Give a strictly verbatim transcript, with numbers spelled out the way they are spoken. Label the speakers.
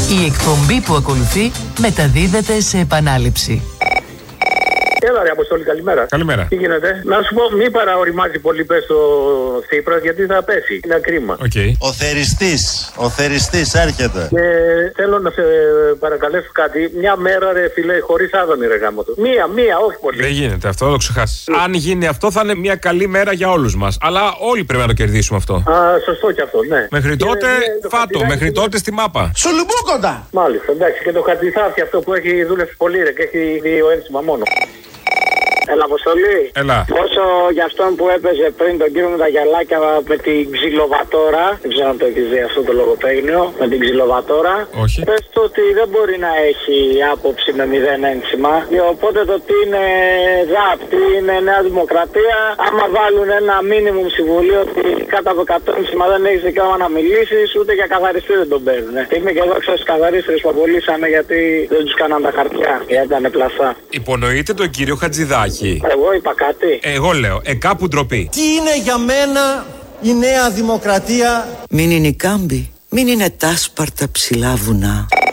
Speaker 1: Η εκπομπή που ακολουθεί μεταδίδεται σε επανάληψη.
Speaker 2: Έλα ρε Αποστόλη, καλημέρα.
Speaker 3: Καλημέρα.
Speaker 2: Τι γίνεται? Να σου πω, μην παραοριμάζει πολύ πες στο Θήπρας, γιατί θα πέσει. Είναι κρίμα.
Speaker 3: Okay.
Speaker 4: Ο θεριστής, ο θεριστής έρχεται.
Speaker 2: Και θέλω να σε παρακαλέσω κάτι. Μια μέρα ρε φίλε, χωρίς άδωνη ρε γάμο του. Μία, μία, όχι πολύ.
Speaker 3: Δεν γίνεται αυτό, το ξεχάσεις. Αν γίνει αυτό θα είναι μια καλή μέρα για όλους μας. Αλλά όλοι πρέπει να το κερδίσουμε αυτό.
Speaker 2: Α, σωστό κι αυτό, ναι.
Speaker 3: Μέχρι τότε,
Speaker 2: το
Speaker 3: φάτο, μέχρι τότε στη μάπα.
Speaker 4: Σουλουμπούκοντα!
Speaker 2: Μάλιστα, εντάξει, και το χαρτιθάφι αυτό που έχει δούλευσει πολύ ρε και έχει δύο ένσημα μόνο. Έλα, Αποστολή.
Speaker 3: Έλα.
Speaker 2: Όσο για αυτόν που έπαιζε πριν τον κύριο με τα γυαλάκια με την ξυλοβατόρα. Δεν ξέρω αν το έχει δει αυτό το λογοπαίγνιο. Με την ξυλοβατόρα.
Speaker 3: Όχι.
Speaker 2: Πες το ότι δεν μπορεί να έχει άποψη με μηδέν ένσημα. Οπότε το ότι είναι ΔΑΠ, τι είναι Νέα Δημοκρατία. Άμα βάλουν ένα μίνιμουμ συμβουλίο ότι κάτω από εκατό ένσημα δεν έχει δικαίωμα να μιλήσει, ούτε για καθαριστή δεν τον παίρνουν. Είμαι και εδώ ξέρω στου καθαρίστρες που απολύσανε γιατί δεν του κάναν τα χαρτιά. Γιατί ήταν πλαστά.
Speaker 3: Υπονοείται τον κύριο Χατζηδάκη.
Speaker 2: Εγώ είπα κάτι.
Speaker 3: Εγώ λέω, ε, κάπου ντροπή.
Speaker 4: Τι είναι για μένα η Νέα Δημοκρατία?
Speaker 1: Μην είναι η κάμπη, μην είναι τάσπαρτα ψηλά βουνά.